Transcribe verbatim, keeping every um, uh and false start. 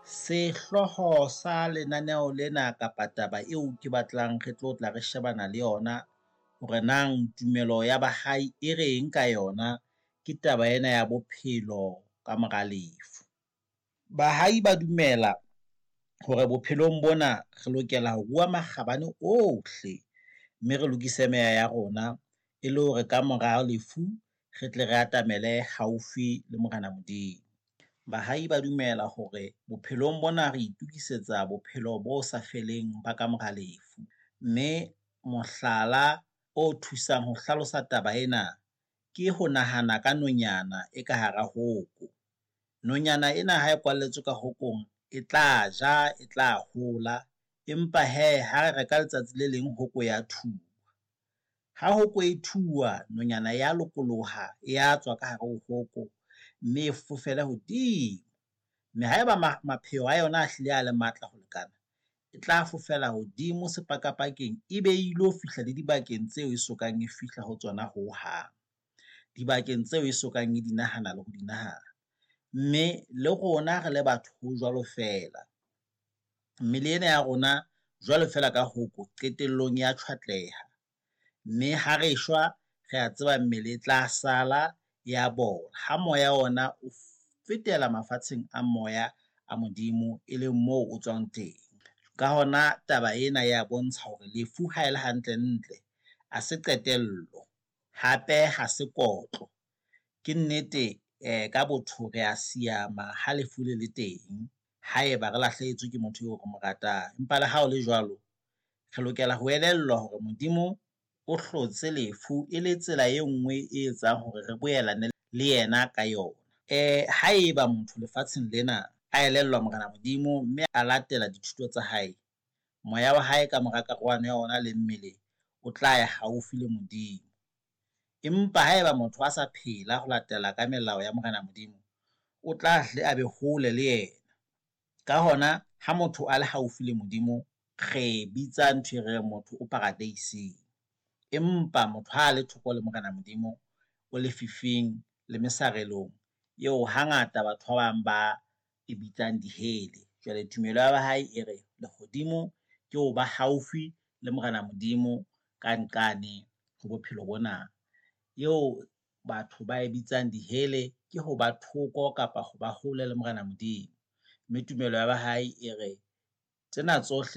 Sehloho sa lenaneo lena kapa taba eo ke batlang re tlo tla re shebana le yona hore nang tumelo ya bahai e reng ka yona ke taba ena ya bophelo ka mora lefu. Bahai ba dumela hore bophelong bona re lokela ho bua makgabane ohle, mme re lokise meya ya rona e le hore ka mora lefu re tle re atamele haufi le Morena Modimo. Bahai ba dumela hore bophelong bona re itukisetsa bophelo bo sa feleng ba ka mora lefu, mme mohlala o thusang ho hlalosa taba ena ke ho nahana ka nonyana e ka hara hoko. Nonyana ena ha e kwalletswe ka hokong e tla ja, e tla hola, empa hee ha re reka letsatsi le leng hoko ya thuwa. Ha hoko e thuwa, nonyana ya lokoloha ya tswa ka hare ho hoko, mme e fofela hodimo, mme haeba mapheo a yona a hlile a le matla ho lekana, e tla fofela hodimo sepakapakeng ebe ilo fihla le dibakeng tseo e sokang e fihla ho tsona ho hang, dibakeng tseo e sokang e di nahana le ho di nahana. Mme le rona re le batho ho jwalo fela, mmele ena ya rona jwalo fela ka hoko qetellong ya tjhwatleha, mme ha re shwa re a tseba mmele e tla sala ya bola ha moya ona o fetela mafatsheng a moya a Modimo, e leng moo o tswang teng. Ka hona taba ena ya bontsha hore lefu ha e le hantle ntle a se qetello, hape ha se kotlo. Ke nnete ka botho re a siyama ha lefu le le teng, haeba re lahlehetswe ke motho eo re mo ratang, empa le ha o le jwalo, re lokela ho elellwa hore Modimo o hlotse lefu e le tsela e nngwe e etsang hore re boelane le yena ka yona. Haeba motho lefatsheng lena a elellwa Morena Modimo mme a latela dithuto tsa hae, moya wa hae ka mora karohano ya ona le mmele o tla ya haufi le Modimo. Empa haeba motho a sa phela ho latela ka melao ya Morena Modimo, o tla hle a be hole le yena. Ka hona ha motho a le haufi le Modimo, re bitsa ntho e reng motho o paradieseng, empa motho ha a le thoko le Morena Modimo o lefifing le mesarelong eo hangata batho ba bang ba e bitsang dihele. Jwale tumelo ya bahai e re lehodimo ke ho ba haufi le Morena Modimo ka nqane ho bophelo bona, eo batho ba e bitsang dihele ke ho ba thoko kapa ho ba hole le Morena Modimo. Mme tumelo ya bahai e re tsena tsohle